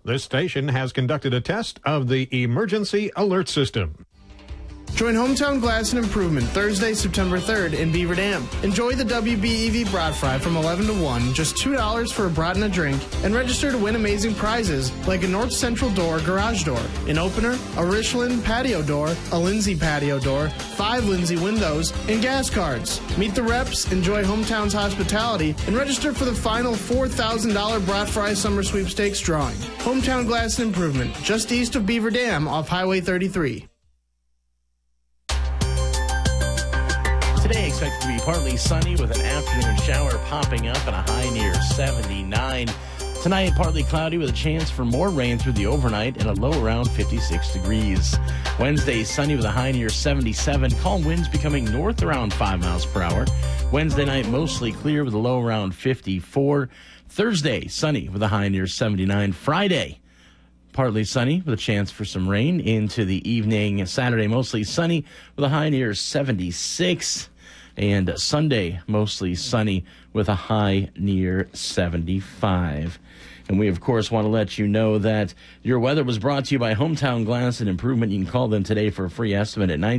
This station has conducted a test of the emergency alert system. Join Hometown Glass and Improvement Thursday, September 3rd in Beaver Dam. Enjoy the WBEV Brat Fry from 11 to 1, just $2 for a brat and a drink, and register to win amazing prizes like a North Central door garage door, an opener, a Richland patio door, a Lindsay patio door, 5 Lindsay windows, and gas cards. Meet the reps, enjoy Hometown's hospitality, and register for the final $4,000 Brat Fry Summer Sweepstakes drawing. Hometown Glass and Improvement, just east of Beaver Dam off Highway 33. Today expected to be partly sunny with an afternoon shower popping up and a high near 79. Tonight, partly cloudy with a chance for more rain through the overnight and a low around 56 degrees. Wednesday, sunny with a high near 77. Calm winds becoming north around 5 miles per hour. Wednesday night, mostly clear with a low around 54. Thursday, sunny with a high near 79. Friday, partly sunny with a chance for some rain into the evening. Saturday, mostly sunny with a high near 76. And Sunday, mostly sunny with a high near 75. And we, of course, want to let you know that your weather was brought to you by Hometown Glass and Improvement. You can call them today for a free estimate at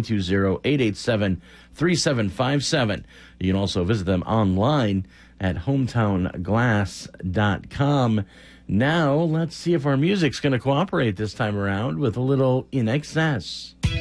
920-887-3757. You can also visit them online at hometownglass.com. Now, let's see if our music's going to cooperate this time around with a little In Excess.